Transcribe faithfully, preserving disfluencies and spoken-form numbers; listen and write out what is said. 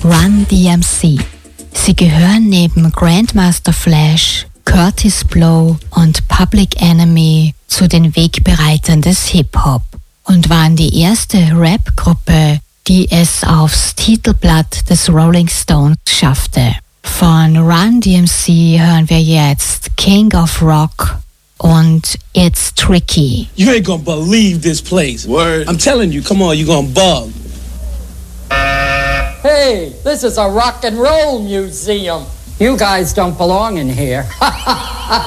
Run D M C. Sie gehören neben Grandmaster Flash, Kurtis Blow und Public Enemy zu den Wegbereitern des Hip-Hop und waren die erste Rap-Gruppe, die es aufs Titelblatt des Rolling Stones schaffte. Von Run D M C hören wir jetzt King of Rock und It's Tricky. You ain't gonna believe this place. Word. I'm telling you, come on, you gonna bug. Hey, this is a rock and roll museum. You guys don't belong in here.